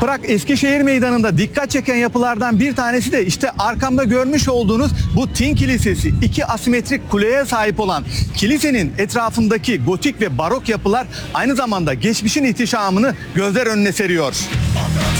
Prag Eskişehir Meydanı'nda dikkat çeken yapılardan bir tanesi de işte arkamda görmüş olduğunuz bu Tin Kilisesi. İki asimetrik kuleye sahip olan kilisenin etrafındaki gotik ve barok yapılar aynı zamanda geçmişin ihtişamını gözler önüne seriyor.